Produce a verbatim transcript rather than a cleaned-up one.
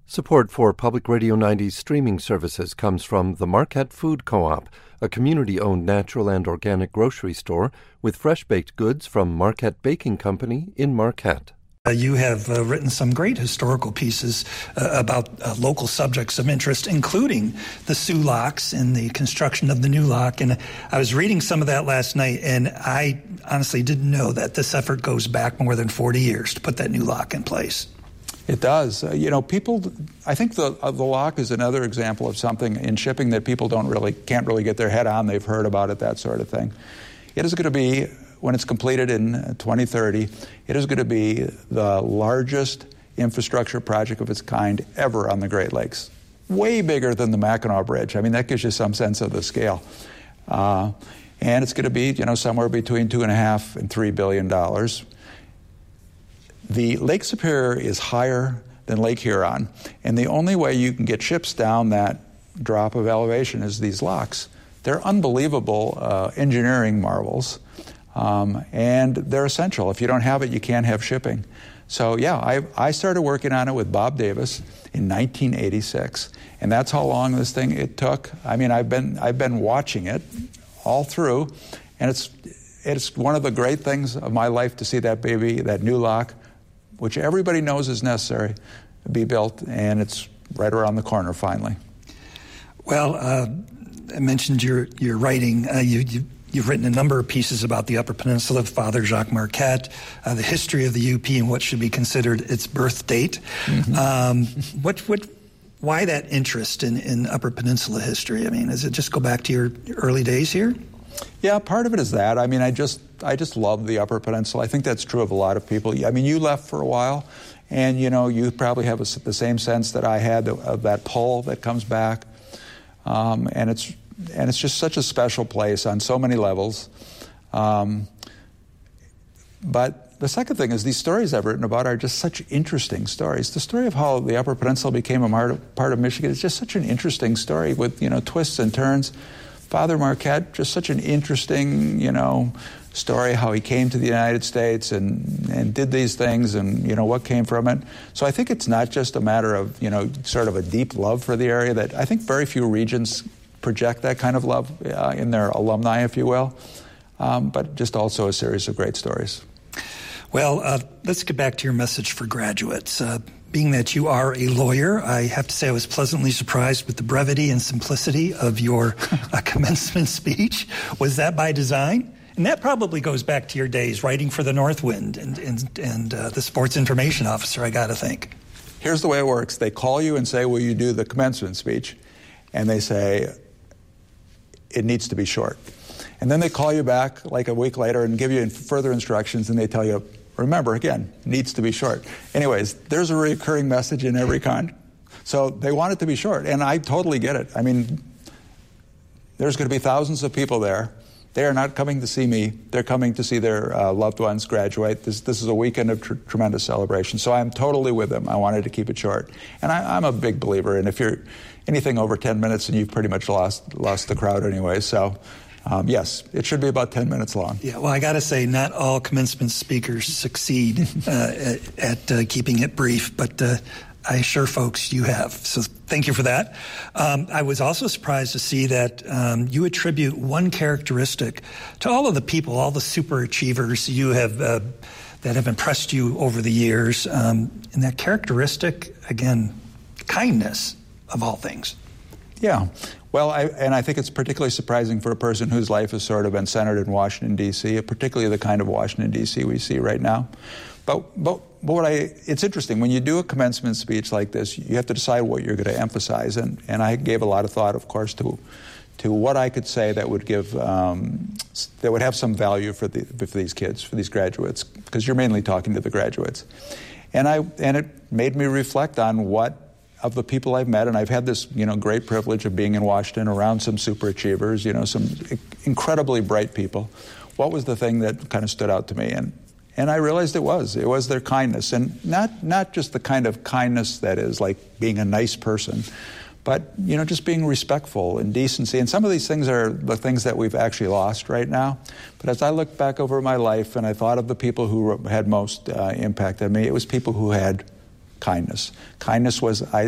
Support for Public Radio ninety's streaming services comes from the Marquette Food Co-op, a community-owned natural and organic grocery store with fresh-baked goods from Marquette Baking Company in Marquette. Uh, you have uh, written some great historical pieces uh, about uh, local subjects of interest, including the Soo locks and the construction of the new lock. And I was reading some of that last night, and I honestly didn't know that this effort goes back more than forty years to put that new lock in place. It does. Uh, you know, people, I think the uh, the lock is another example of something in shipping that people don't really, can't really get their head on. They've heard about it, that sort of thing. It is going to be, when it's completed in twenty thirty, it is going to be the largest infrastructure project of its kind ever on the Great Lakes. Way bigger than the Mackinac Bridge. I mean, that gives you some sense of the scale. Uh, and it's going to be, you know, somewhere between two and a half and three billion dollars. The Lake Superior is higher than Lake Huron, and the only way you can get ships down that drop of elevation is these locks. They're unbelievable uh, engineering marvels, um, and they're essential. If you don't have it, you can't have shipping. So yeah, I, I started working on it with Bob Davis in nineteen eighty-six, and that's how long this thing it took. I mean, I've been I've been watching it all through, and it's it's one of the great things of my life to see that baby, that new lock, which everybody knows is necessary, be built, and it's right around the corner finally. Well, uh, I mentioned your your writing. Uh, you, you you've written a number of pieces about the Upper Peninsula, Father Jacques Marquette, uh, the history of the U P, and what should be considered its birth date. Mm-hmm. Um, what what why that interest in, in Upper Peninsula history? I mean, does it just go back to your early days here? Yeah, part of it is that. I mean, I just I just love the Upper Peninsula. I think that's true of a lot of people. I mean, you left for a while, and, you know, you probably have a, the same sense that I had of that pull that comes back. Um, and it's and it's just such a special place on so many levels. Um, but the second thing is these stories I've written about are just such interesting stories. The story of how the Upper Peninsula became a part of, part of Michigan is just such an interesting story with, you know, twists and turns. Father Marquette, just such an interesting, you know, story, how he came to the United States and, and did these things and, you know, what came from it. So I think it's not just a matter of, you know, sort of a deep love for the area that I think very few regions project that kind of love uh, in their alumni, if you will, um, but just also a series of great stories. Well, uh, let's get back to your message for graduates. Uh, being that you are a lawyer, I have to say I was pleasantly surprised with the brevity and simplicity of your uh, commencement speech. Was that by design? And that probably goes back to your days writing for the Northwind and, and, and uh, the sports information officer, I got to think. Here's the way it works. They call you and say, will you do the commencement speech? And they say, it needs to be short. And then they call you back like a week later and give you further instructions, and they tell you, remember, again, needs to be short. Anyways, there's a recurring message in every con. So they want it to be short, and I totally get it. I mean, there's going to be thousands of people there. They are not coming to see me. They're coming to see their uh, loved ones graduate. This, this is a weekend of tr- tremendous celebration. So I'm totally with them. I wanted to keep it short. And I, I'm a big believer, and if you're anything over ten minutes, and you've pretty much lost lost the crowd anyway. So Um, yes, it should be about ten minutes long. Yeah, well, I got to say, not all commencement speakers succeed uh, at, at uh, keeping it brief, but uh, I assure folks you have. So thank you for that. Um, I was also surprised to see that um, you attribute one characteristic to all of the people, all the super achievers you have uh, that have impressed you over the years, um, and that characteristic, again, kindness of all things. Yeah. Well, I, and I think it's particularly surprising for a person whose life has sort of been centered in Washington, D C, particularly the kind of Washington, D C we see right now. But, but, but what I, it's interesting, when you do a commencement speech like this, you have to decide what you're going to emphasize. And, and I gave a lot of thought, of course, to to what I could say that would give, um, that would have some value for, the, for these kids, for these graduates, because you're mainly talking to the graduates. And I, and it made me reflect on what of the people I've met, and I've had this, you know, great privilege of being in Washington around some super achievers, you know, some incredibly bright people. What was the thing that kind of stood out to me? And and I realized it was. It was their kindness. And not not just the kind of kindness that is like being a nice person, but, you know, just being respectful and decency. And some of these things are the things that we've actually lost right now. But as I look back over my life and I thought of the people who had most uh, impact on me, it was people who had kindness. Kindness was, I